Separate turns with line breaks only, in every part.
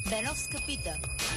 Беновска пита.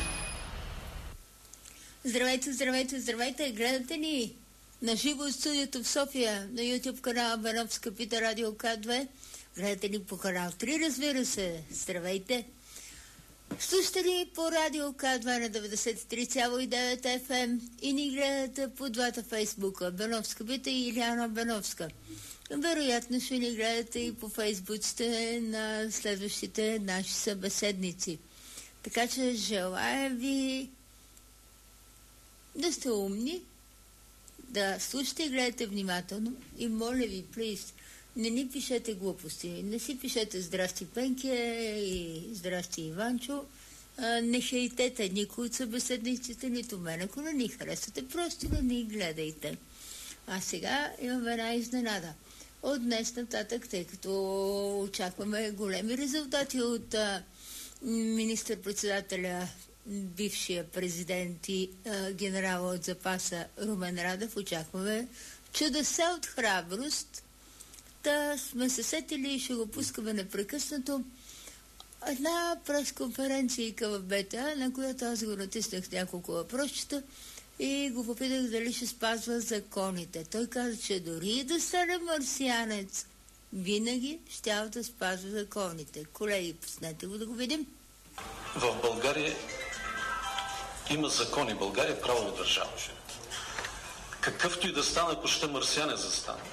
Здравейте, здравейте, здравейте! Гледате ни на живо от студиото в София на YouTube канала Беновска пита Радио К2. Гледате ни по канал 3, разбира се. Здравейте! Слушате ли по Радио К2 на 93,9 FM и ни гледате по двата фейсбука Беновска пита и Иляна Беновска. Вероятно ще ни гледате и по фейсбуците на следващите наши събеседници. Така че желая ви да сте умни, да слушате и гледате внимателно и моля ви, плиз, не ни пишете глупости, не си пишете здрасти Пенке и здрасти Иванчо, не хейтете никой от събеседниците, нито мен, ако не ни харесвате, просто не ни гледайте. А сега имаме една изненада. От днес нататък, тъй като очакваме големи резултати от министър-председателя, бившия президент и генерала от запаса Румен Радев, очакваме чудеса от храброст. Та сме се сетили и ще го пускаме непрекъснато. Една пресконференция в БТА, на която аз го натиснах няколко въпросчета и го попитах дали ще спазва законите. Той каза, че дори да стане марсианец, винаги ще да спазва законите. Колеги, пуснете го да го видим.
В България има закони. България е правова държава. Какъвто и да стане, ако ще марсианец да стане.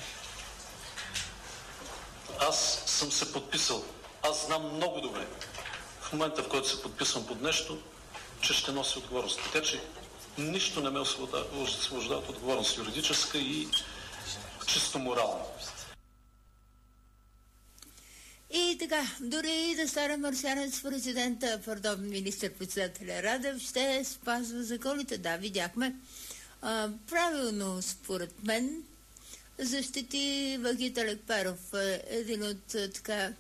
Аз съм се подписал. Аз знам много добре, в момента, в който се подписвам под нещо, че ще носи отговорност. Така че нищо не ме освобождава от отговорност юридическа и чисто морална.
И така, дори да стане марсианец президента, министър-председателя Радев, ще спазва законите. Да, видяхме. Правилно, според мен, защити Вагита Лекперов, един от така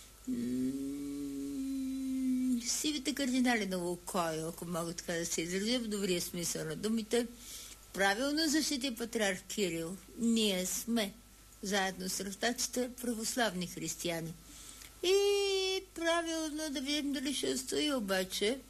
сивите кардинали на Лукойл, ако мога така да се изразя в добрия смисъл на думите. Правилно защити патриарх Кирил. Ние сме, заедно с ръстаците, православни християни. И правилно да видим дали ще устои обаче.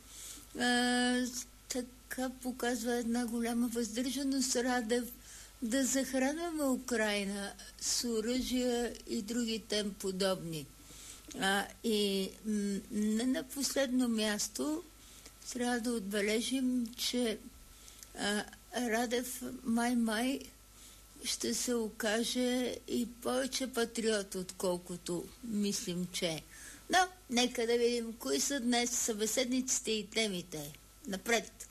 Така показва една голяма въздържаност Радев да захранваме Украйна с оръжия и други тем подобни. И не на последно място трябва да отбележим, че Радев май ще се окаже и повече патриот, отколкото мислим, че е. Но нека да видим кои са днес събеседниците и темите. Напред!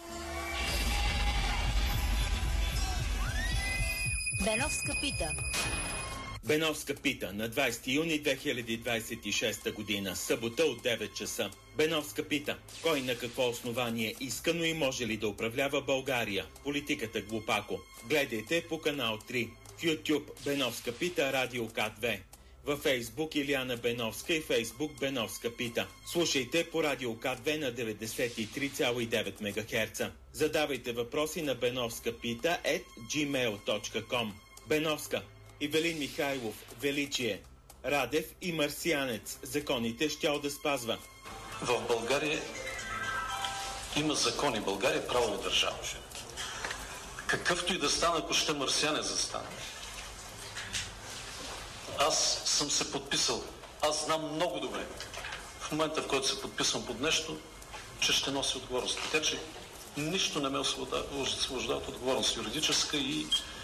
Беновска пита.
Беновска пита на 20 юни 2026 година, събота от 9 часа. Беновска пита: кой на какво основание искано и може ли да управлява България? Политиката глупако. Гледайте по канал 3. В YouTube Беновска пита Радио К2. Във Фейсбук Иляна Беновска и Фейсбук Беновска пита. Слушайте по Радио К2 на 93,9 МГц. Задавайте въпроси на benovskapita@gmail.com. Беновска. Ивелин Михайлов, величие. Радев и марсианец. Законите щял да спазва.
В България има закони. България е правова държава. Какъвто и да стане, ако ще марсианец да стане. Аз съм се подписал. Аз знам много добре, в момента, в който се подписвам под нещо, че ще носи отговорност. Така че нищо не ме освобождава от отговорност юридическа и